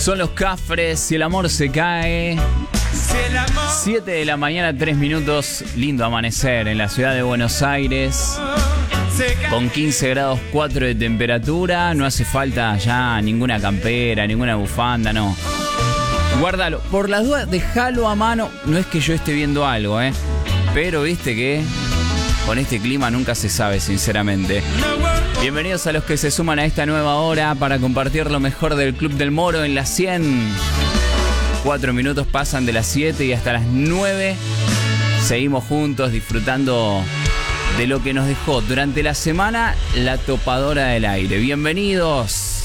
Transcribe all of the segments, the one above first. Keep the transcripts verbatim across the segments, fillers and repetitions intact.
Son los Cafres, Si el amor se cae. siete de la mañana, tres minutos. Lindo amanecer en la ciudad de Buenos Aires. Con quince grados cuatro de temperatura. No hace falta ya ninguna campera, ninguna bufanda, no. Guárdalo. Por las dudas, dejalo a mano. No es que yo esté viendo algo, ¿eh? Pero viste que con este clima nunca se sabe, sinceramente. Bienvenidos a los que se suman a esta nueva hora para compartir lo mejor del Club del Moro en las cien. Cuatro minutos pasan de las siete y hasta las nueve. Seguimos juntos disfrutando de lo que nos dejó durante la semana la topadora del aire. Bienvenidos.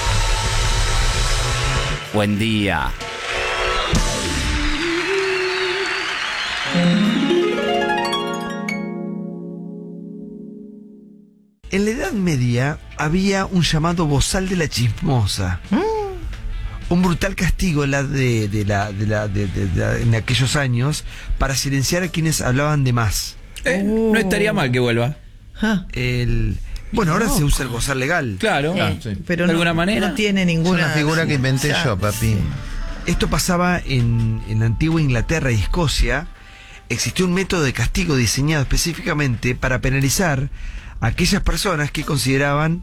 Buen día. En la Edad Media había un llamado bozal de la chismosa. ¿Mm? Un brutal castigo la de, de la, de la, de, de, de, de, en aquellos años para silenciar a quienes hablaban de más. Eh, oh. No estaría mal que vuelva. ¿Ah? El, bueno, ahora oh. se usa el bozal legal. Claro, eh, ah, sí. Pero de no, alguna manera no tiene ninguna es una figura que inventé ya, yo, papi. Sí. Esto pasaba en, en la antigua Inglaterra y Escocia. Existió un método de castigo diseñado específicamente para penalizar a aquellas personas que consideraban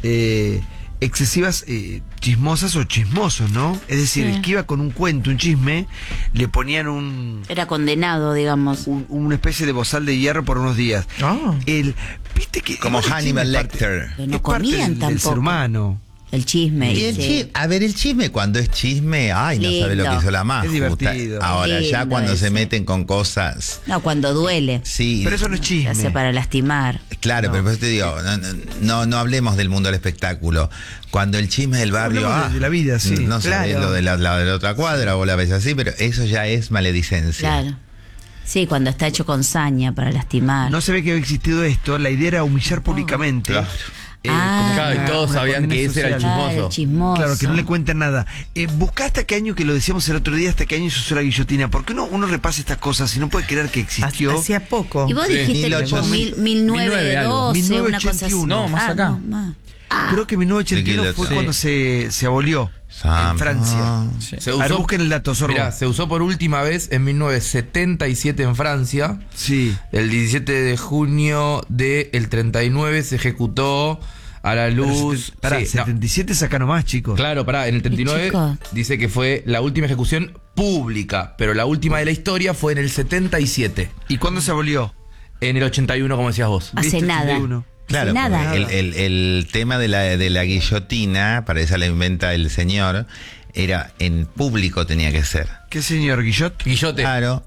eh, excesivas eh, chismosas o chismosos, ¿no? Es decir, sí. El que iba con un cuento, un chisme, le ponían un... Era condenado, digamos. Un, una especie de bozal de hierro por unos días. Oh. El, ¿viste que como Hannibal Lecter. Pero no comían del, tampoco. Del ser humano. El chisme. Y el sí. chisme, a ver, el chisme cuando es chisme, ay, no Lindo. sabe lo que hizo la más. Es divertido. Ahora, Lindo ya cuando ese. se meten con cosas. No, cuando duele. Sí. Pero eso no es chisme. Se hace para lastimar. Claro, no. Pero por eso te digo, no, no, no hablemos del mundo del espectáculo. Cuando el chisme del barrio. No, ah, de la vida, sí. No claro. sé, lo de la, la de la otra cuadra o la ves así, pero eso ya es maledicencia. Claro. Sí, cuando está hecho con saña para lastimar. No se ve que había existido esto. La idea era humillar públicamente. Claro. Eh, ah, claro, y todos sabían que ese era el chismoso. Claro, el chismoso. Claro, que no le cuenten nada. Eh, buscá hasta qué año, que lo decíamos el otro día, hasta qué año se usó la guillotina. Porque uno, uno repasa estas cosas y no puede creer que existió. Hacía poco. Y vos Sí. dijiste que fue mil, mil novecientos doce, una cosa así. No, más ah, acá. No, más. Ah, creo que mil novecientos ochenta y uno fue sí. cuando se, se abolió en Francia. Sí. Se A ver, usó, busquen el dato, Sorbo. mirá, se usó por última vez en mil novecientos setenta y siete en Francia. Sí. El diecisiete de junio del treinta y nueve se ejecutó a la luz. Pará, sí, setenta y siete no. saca nomás, chicos. Claro, pará, en el treinta y nueve Chico. dice que fue la última ejecución pública, pero la última de la historia fue en el setenta y siete. ¿Y cuándo se abolió? En el ochenta y uno, como decías vos. Hace ¿Viste? nada. ochenta y uno. Claro, nada. el, el, el tema de la, de la guillotina, para esa la inventa el señor, era en público tenía que ser. ¿Qué señor Guillot? Guillote. Claro.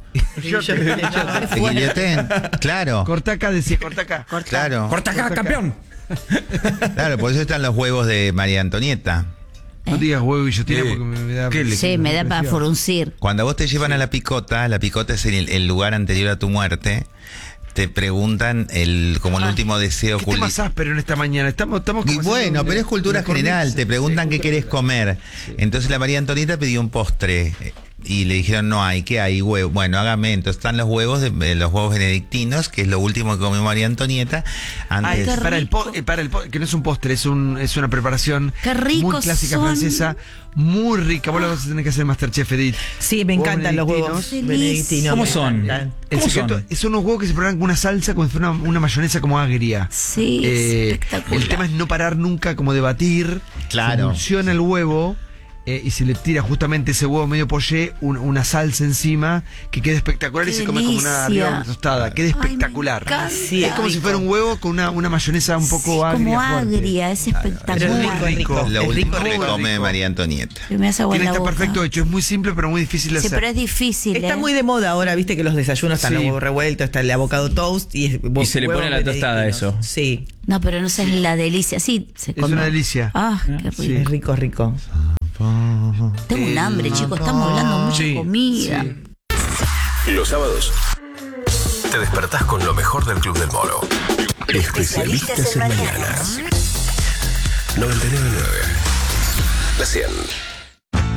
Guillotén, claro. Corta acá, decía, corta acá. Corta. Claro. ¡Corta acá, Corta acá. campeón! Claro, por eso están los huevos de María Antonieta. No digas huevo guillotina Sí. porque me, me da... ¿Qué le- Sí, me da para fruncir. Cuando vos te llevan a la picota, la picota es el, el lugar anterior a tu muerte. Te preguntan el como el Ah. último deseo ¿Qué tema culi- áspero en esta mañana? Estamos, estamos Y como bueno, haciendo pero es cultura una general. cornisa. Te preguntan Sí, qué cultura querés comer. Entonces la María Antonieta pidió un postre. Y le dijeron, no hay, ¿qué hay? Huevo. Bueno, hágame. Entonces están los huevos, de, eh, los huevos benedictinos, que es lo último que comió María Antonieta. Ay, Antes. para el, po- eh, para el po- que no es un postre, es un es una preparación Qué ricos muy clásica son. francesa, muy rica. Vos la vas a tener que hacer Masterchef, Edith. Sí, me Huevos encantan los huevos benedictinos. benedictinos. ¿Cómo me son? encantan. El ¿Cómo secreto son? son unos huevos que se preparan con una salsa, como si fuera una, una mayonesa como agria. Sí, Eh, espectacular. el tema es no parar nunca como de batir. Claro. Se emulsiona el huevo. Eh, y se le tira justamente ese huevo medio poché, un- una salsa encima, que queda espectacular. ¡Qué y se come como una, delicia! arriba de una tostada. Queda Ay, me espectacular. encanta. Sí, es como si rico. fuera un huevo con una, una mayonesa un poco Sí, agria. como fuerte. agria, es Pero espectacular. es rico, es rico. Lo Es último rico, que rico. come rico. María Antonieta. Que me hace agua en Tiene la que estar boca. perfecto hecho. Es muy simple, pero muy difícil de Sí, hacer. pero es difícil. Está ¿eh? muy de moda ahora, viste que los desayunos están Sí. los huevos revueltos, está el avocado toast y, es- Y se le huevos pone a la tostada benedictinos. eso. Sí, No, pero no sé, es la delicia. Sí, se Es come. una delicia. Ah, qué rico. Sí. es rico, rico. Tengo un hambre, chicos. Estamos hablando mucha Sí, comida. Los sábados te despertás con lo mejor del Club del Moro. Especialistas en mañanas. noventa y nueve punto nueve. La cien.